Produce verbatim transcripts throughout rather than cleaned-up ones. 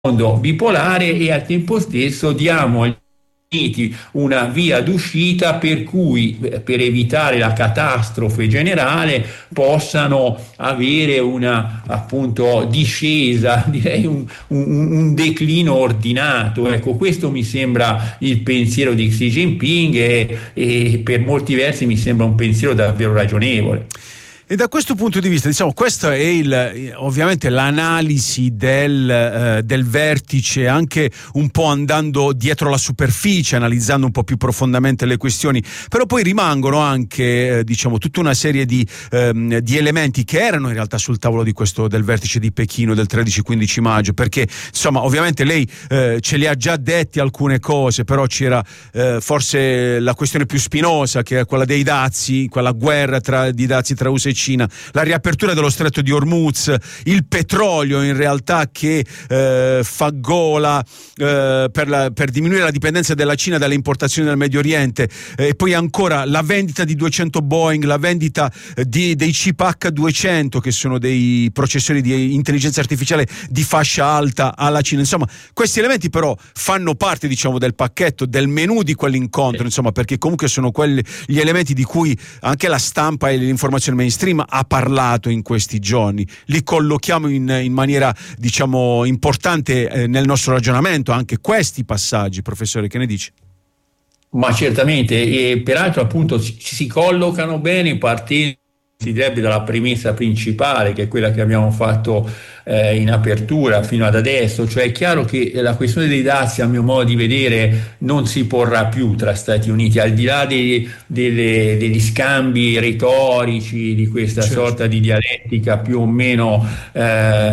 mondo bipolare e al tempo stesso diamo agli Uniti una via d'uscita per cui, per evitare la catastrofe generale, possano avere una appunto discesa, direi un, un, un declino ordinato. Ecco, questo mi sembra il pensiero di Xi Jinping e, e per molti versi mi sembra un pensiero davvero ragionevole. E da questo punto di vista, diciamo, questa è il, ovviamente l'analisi del, eh, del vertice, anche un po' andando dietro la superficie, analizzando un po' più profondamente le questioni, però poi rimangono anche, eh, diciamo, tutta una serie di, ehm, di elementi che erano in realtà sul tavolo di questo, del vertice di Pechino del tredici quindici maggio, perché insomma ovviamente lei eh, ce le ha già dette alcune cose, però c'era eh, forse la questione più spinosa, che è quella dei dazi, quella guerra tra, di dazi tra U S A e Cina, la riapertura dello stretto di Hormuz, il petrolio in realtà che eh, fa gola eh, per, la, per diminuire la dipendenza della Cina dalle importazioni del Medio Oriente, eh, e poi ancora la vendita di duecento Boeing, la vendita eh, di, dei chip acca duecento, che sono dei processori di intelligenza artificiale di fascia alta alla Cina. Insomma, questi elementi però fanno parte, diciamo, del pacchetto, del menù di quell'incontro, insomma, perché comunque sono quelli gli elementi di cui anche la stampa e l'informazione mainstream ha parlato in questi giorni. Li collochiamo in, in maniera, diciamo, importante eh, nel nostro ragionamento anche questi passaggi, professore, che ne dice? Ma certamente, e peraltro appunto ci si collocano bene partendo, si direbbe, dalla premessa principale, che è quella che abbiamo fatto eh, in apertura fino ad adesso. Cioè è chiaro che la questione dei dazi, a mio modo di vedere, non si porrà più tra Stati Uniti, al di là dei, delle, degli scambi retorici, di questa certo. sorta di dialettica più o meno eh,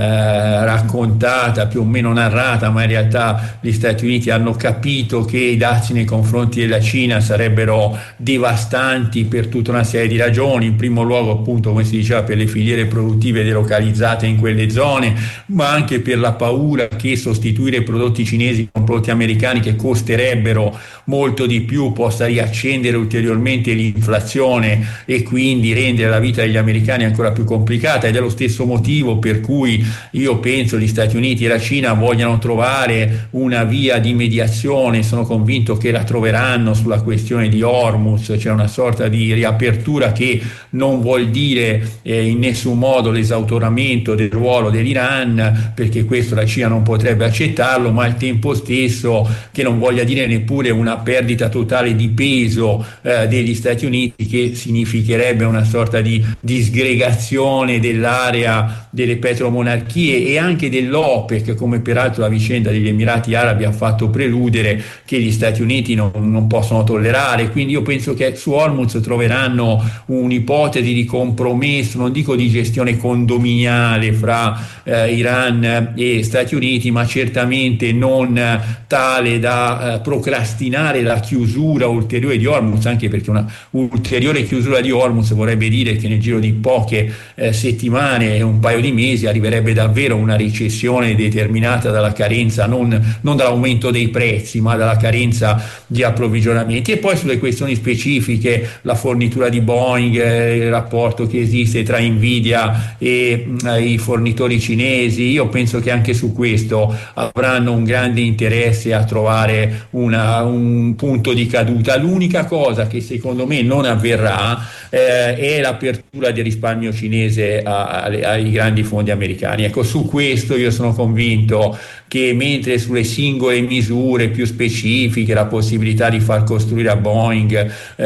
raccontata, più o meno narrata, ma in realtà gli Stati Uniti hanno capito che i dazi nei confronti della Cina sarebbero devastanti per tutta una serie di ragioni. In primo luogo, appunto, come si diceva, per le filiere produttive delocalizzate in quelle zone, ma anche per la paura che sostituire i prodotti cinesi con prodotti americani, che costerebbero molto di più, possa riaccendere ulteriormente l'inflazione e quindi rendere la vita degli americani ancora più complicata. Ed è lo stesso motivo per cui io penso gli Stati Uniti e la Cina vogliano trovare una via di mediazione. Sono convinto che la troveranno sulla questione di Hormuz. C'è una sorta di riapertura che non vuol dire eh, in nessun modo l'esautoramento del ruolo dell'Iran, perché questo la Cina non potrebbe accettarlo, ma al tempo stesso che non voglia dire neppure una perdita totale di peso eh, degli Stati Uniti, che significherebbe una sorta di disgregazione dell'area delle petromonarchie e anche dell'OPEC, come peraltro la vicenda degli Emirati Arabi ha fatto preludere, che gli Stati Uniti non, non possono tollerare. Quindi io penso che su Hormuz troveranno un'ipotesi di compromesso, non dico di gestione condominiale fra eh, Iran e Stati Uniti, ma certamente non eh, tale da eh, procrastinare la chiusura ulteriore di Hormuz, anche perché una ulteriore chiusura di Hormuz vorrebbe dire che nel giro di poche eh, settimane, un paio di mesi, arriverebbe davvero una recessione determinata dalla carenza, non, non dall'aumento dei prezzi, ma dalla carenza di approvvigionamenti. E poi sulle questioni specifiche, la fornitura di Boeing, eh, il rapporto che esiste tra Nvidia e eh, i fornitori cinesi, io penso che anche su questo avranno un grande interesse a trovare una, un punto di caduta. L'unica cosa che secondo me non avverrà eh, è l'apertura del risparmio cinese a, a, ai grandi fondi americani. Ecco, su questo io sono convinto che mentre sulle singole misure più specifiche, la possibilità di far costruire a Boeing eh,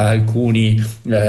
alcuni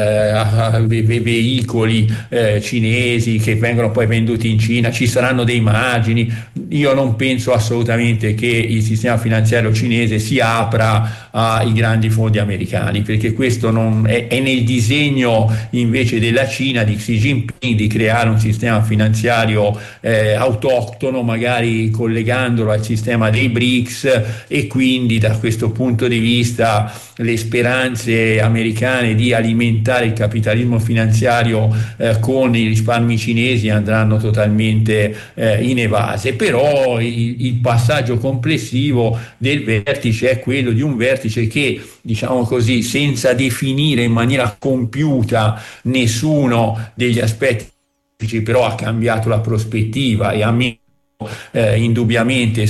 eh, veicoli eh, cinesi che vengono poi venduti in Cina, ci saranno dei margini, io non penso assolutamente che il sistema finanziario cinese si apra ai grandi fondi americani, perché questo non è, è nel disegno invece della Cina, di Xi Jinping, di creare un sistema finanziario eh, autoctono, magari collegandolo al sistema dei B R I C S, e quindi da questo punto di vista le speranze americane di alimentare il capitalismo finanziario eh, con i risparmi cinesi andranno totalmente eh, inevase. Però il, il passaggio complessivo del vertice è quello di un vertice che, diciamo così, senza definire in maniera compiuta nessuno degli aspetti, però ha cambiato la prospettiva, e a me eh, indubbiamente